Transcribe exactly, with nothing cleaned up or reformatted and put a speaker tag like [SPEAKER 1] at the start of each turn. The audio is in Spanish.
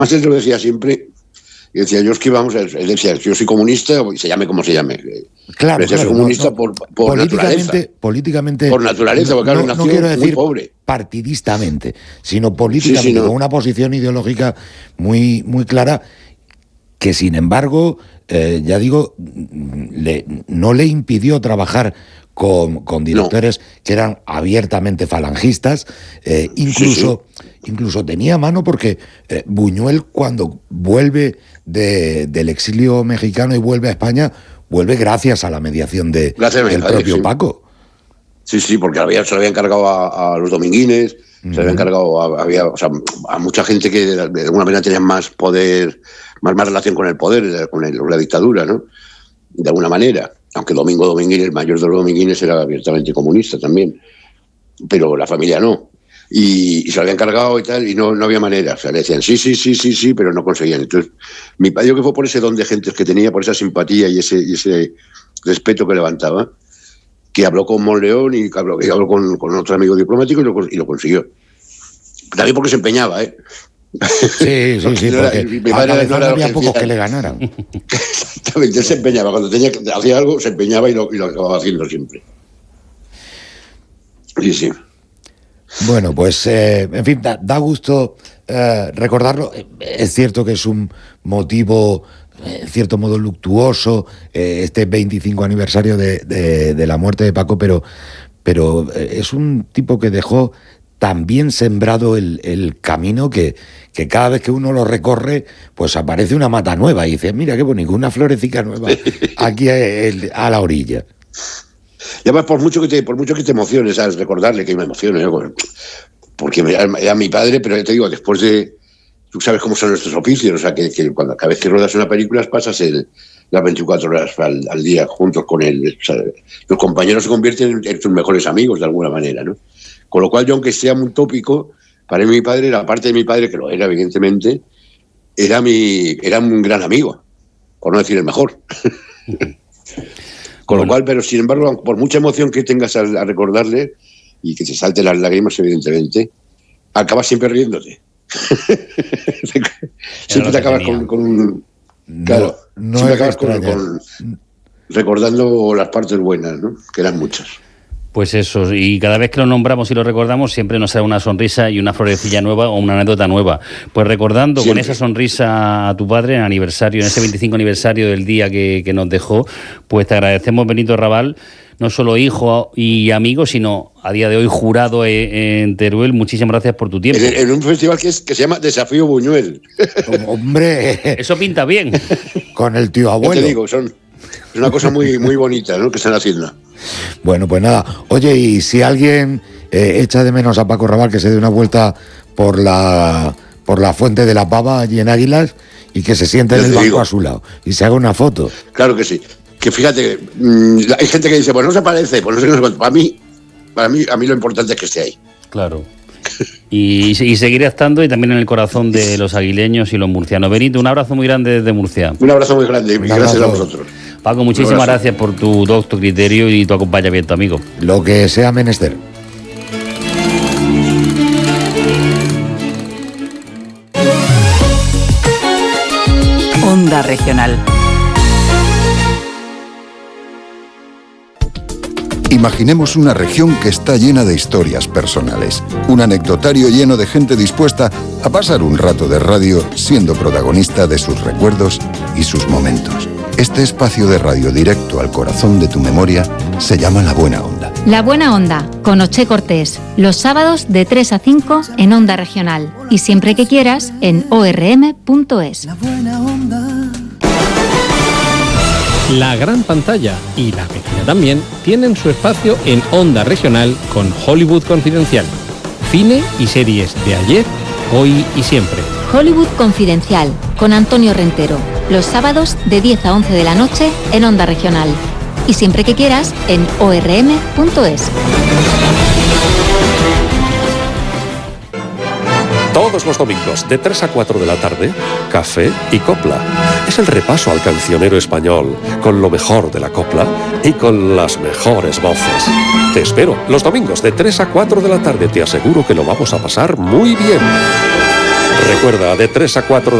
[SPEAKER 1] él lo decía siempre, y decía, yo es que vamos, él decía, yo soy comunista, y se llame como se llame.
[SPEAKER 2] Claro,
[SPEAKER 1] decía,
[SPEAKER 2] claro,
[SPEAKER 1] soy comunista
[SPEAKER 2] no, no,
[SPEAKER 1] por, por
[SPEAKER 2] políticamente,
[SPEAKER 1] naturaleza.
[SPEAKER 2] Políticamente.
[SPEAKER 1] Por naturaleza, porque claro,
[SPEAKER 2] no,
[SPEAKER 1] nació
[SPEAKER 2] no quiero decir
[SPEAKER 1] muy pobre.
[SPEAKER 2] Partidistamente, sino políticamente,
[SPEAKER 1] sí, sí, no.
[SPEAKER 2] con una posición ideológica muy, muy clara, que sin embargo, eh, ya digo, le, no le impidió trabajar con, con directores no. que eran abiertamente falangistas, eh, incluso, sí, sí. incluso tenía mano porque eh, Buñuel, cuando vuelve de, del exilio mexicano y vuelve a España, vuelve gracias a la mediación de,
[SPEAKER 1] gracias
[SPEAKER 2] del
[SPEAKER 1] padre,
[SPEAKER 2] propio
[SPEAKER 1] sí.
[SPEAKER 2] Paco.
[SPEAKER 1] Sí, sí, porque había, se lo había encargado a, a los dominguines, uh-huh. se lo había encargado a, había, o sea, a mucha gente que de, de alguna manera tenía más poder, más, más relación con el poder, con, el, con la dictadura, ¿no? De alguna manera. Aunque Domingo Dominguín, el mayor de los Dominguines, era abiertamente comunista también, pero la familia no. Y, y se lo habían cargado y tal, y no, no había manera. O sea, le decían sí, sí, sí, sí, sí, pero no conseguían. Entonces, mi padre, yo creo que fue por ese don de gentes que tenía, por esa simpatía y ese, y ese respeto que levantaba, que habló con Monleón y habló, y habló con, con otro amigo diplomático y lo, y lo consiguió. También porque se empeñaba, ¿eh?
[SPEAKER 2] Sí, sí, sí,
[SPEAKER 1] no
[SPEAKER 2] porque
[SPEAKER 1] era, mi padre no,
[SPEAKER 2] no había pocos que le ganaran.
[SPEAKER 1] Exactamente, él se empeñaba. Cuando tenía, hacía algo, se empeñaba y lo, y lo acababa haciendo siempre. Sí, sí.
[SPEAKER 2] Bueno, pues, eh, en fin, da, da gusto eh, recordarlo. Es cierto que es un motivo, en cierto modo, luctuoso, eh, este veinticinco aniversario de, de, de la muerte de Paco, pero, pero es un tipo que dejó tan bien sembrado el, el camino que, que cada vez que uno lo recorre, pues aparece una mata nueva y dice, mira qué bonito, una florecita nueva aquí a, a la orilla.
[SPEAKER 1] Y además, por mucho que te, por mucho que te emociones, ¿sabes? Recordarle que me emocione, ¿no? Porque era, era mi padre, pero ya te digo, después de... Tú sabes cómo son nuestros oficios, o sea, que, que cuando, cada vez que ruedas una película pasas el, las veinticuatro horas al, al día juntos con él. O sea, los compañeros se convierten en, en tus mejores amigos, de alguna manera, ¿no? Con lo cual, yo, aunque sea muy tópico, para mí mi padre, la parte de mi padre, que lo era, evidentemente, era, mi, era un gran amigo, por no decir el mejor. Con bueno. lo cual, pero sin embargo, por mucha emoción que tengas a, a recordarle y que te salten las lágrimas, evidentemente, acabas siempre riéndote. siempre te acabas con, con un...
[SPEAKER 2] No,
[SPEAKER 1] claro,
[SPEAKER 2] no
[SPEAKER 1] siempre
[SPEAKER 2] es
[SPEAKER 1] acabas con, con, recordando las partes buenas, ¿no? Que eran muchas.
[SPEAKER 3] Pues eso, y cada vez que lo nombramos y lo recordamos siempre nos sale una sonrisa y una florecilla nueva o una anécdota nueva. Pues recordando siempre. Con esa sonrisa a tu padre en aniversario, en ese veinticinco aniversario del día que, que nos dejó, pues te agradecemos, Benito Raval, no solo hijo y amigo, sino a día de hoy jurado en Teruel. Muchísimas gracias por tu tiempo.
[SPEAKER 1] En, en un festival que, es, que se llama Desafío Buñuel.
[SPEAKER 2] Hombre,
[SPEAKER 3] eso pinta bien.
[SPEAKER 2] Con el tío abuelo.
[SPEAKER 1] Ya te digo, son, es una cosa muy, muy bonita, ¿no? Que están haciendo.
[SPEAKER 2] Bueno, pues nada. Oye, y si alguien eh, echa de menos a Paco Raval, que se dé una vuelta por la por la Fuente de la Pava allí en Águilas y que se siente en el banco digo. a su lado y se haga una foto.
[SPEAKER 1] Claro que sí. Que fíjate, mmm, hay gente que dice, pues no se parece, pues no sé qué. Para mí, para mí, a mí lo importante es que esté ahí.
[SPEAKER 3] Claro. Y, y seguiré estando y también en el corazón de los aguileños y los murcianos. Benito, un abrazo muy grande desde Murcia.
[SPEAKER 1] Un abrazo muy grande y gracias a vosotros.
[SPEAKER 3] Paco, muchísimas gracias por tu, tu, tu criterio y tu acompañamiento, amigo.
[SPEAKER 2] Lo que sea menester.
[SPEAKER 4] Onda Regional.
[SPEAKER 5] Imaginemos una región que está llena de historias personales, un anecdotario lleno de gente dispuesta a pasar un rato de radio siendo protagonista de sus recuerdos y sus momentos. Este espacio de radio directo al corazón de tu memoria se llama La Buena Onda.
[SPEAKER 6] La Buena Onda, con Oche Cortés, los sábados de tres a cinco en Onda Regional y siempre que quieras en o erre eme punto es.
[SPEAKER 7] La Buena Onda. La gran pantalla y la pequeña también tienen su espacio en Onda Regional con Hollywood Confidencial. Cine y series de ayer, hoy y siempre.
[SPEAKER 6] Hollywood Confidencial con Antonio Rentero. Los sábados de diez a once de la noche en Onda Regional. Y siempre que quieras en o erre eme punto es.
[SPEAKER 8] Todos los domingos, de tres a cuatro de la tarde, Café y Copla. Es el repaso al cancionero español, con lo mejor de la copla y con las mejores voces. Te espero, los domingos, de tres a cuatro de la tarde. Te aseguro que lo vamos a pasar muy bien. Recuerda, de tres a cuatro